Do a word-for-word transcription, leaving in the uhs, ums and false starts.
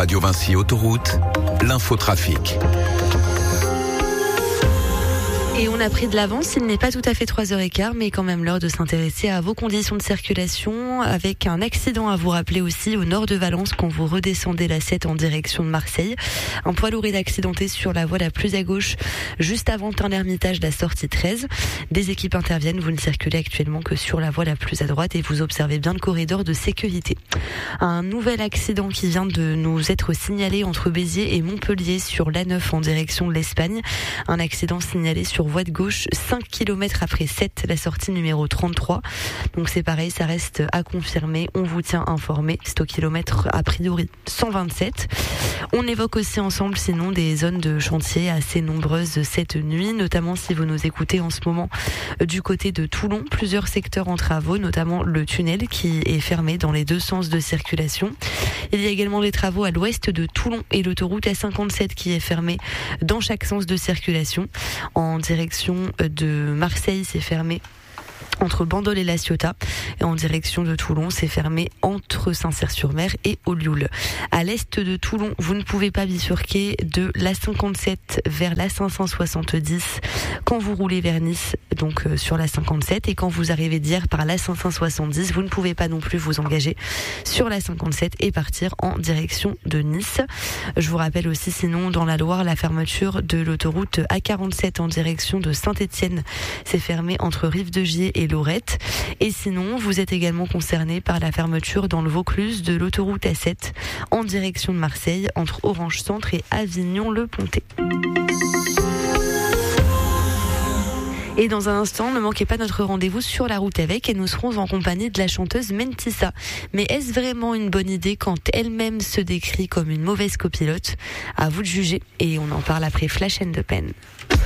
Radio Vinci Autoroute, l'infotrafic. Et on a pris de l'avance, il n'est pas tout à fait trois heures quinze, mais quand même l'heure de s'intéresser à vos conditions de circulation, avec un accident à vous rappeler aussi au nord de Valence quand vous redescendez la sept en direction de Marseille. Un poids lourd est accidenté sur la voie la plus à gauche, juste avant Tain-l'Hermitage, la sortie treize. Des équipes interviennent, vous ne circulez actuellement que sur la voie la plus à droite et vous observez bien le corridor de sécurité. Un nouvel accident qui vient de nous être signalé entre Béziers et Montpellier sur l'A neuf en direction de l'Espagne. Un accident signalé sur voie de gauche, cinq kilomètres après sept, la sortie numéro trente-trois. Donc c'est pareil, ça reste à confirmer. On vous tient informé. C'est au kilomètre a priori cent vingt-sept. On évoque aussi ensemble sinon des zones de chantier assez nombreuses cette nuit, notamment si vous nous écoutez en ce moment du côté de Toulon. Plusieurs secteurs en travaux, notamment le tunnel qui est fermé dans les deux sens de circulation. Il y a également des travaux à l'ouest de Toulon et l'autoroute A cinquante-sept qui est fermée dans chaque sens de circulation. En direction de Marseille, c'est fermé entre Bandol et La Ciotat, et en direction de Toulon, c'est fermé entre Saint-Cyr-sur-Mer et Olioul. À l'est de Toulon, vous ne pouvez pas bifurquer de l'A cinquante-sept vers l'A cinq cent soixante-dix quand vous roulez vers Nice, donc euh, sur l'A cinquante-sept, et quand vous arrivez d'hier par l'A cinq cent soixante-dix, vous ne pouvez pas non plus vous engager sur l'A cinquante-sept et partir en direction de Nice. Je vous rappelle aussi sinon dans la Loire, la fermeture de l'autoroute A quarante-sept en direction de Saint-Étienne, c'est fermé entre Rive-de-Gier et Lorette. Et sinon, vous êtes également concerné par la fermeture dans le Vaucluse de l'autoroute A sept en direction de Marseille entre Orange Centre et Avignon-le-Pontet. Et dans un instant, ne manquez pas notre rendez-vous sur la route avec et nous serons en compagnie de la chanteuse Mentissa. Mais est-ce vraiment une bonne idée quand elle-même se décrit comme une mauvaise copilote ? À vous de juger et on en parle après Flash and the Pen.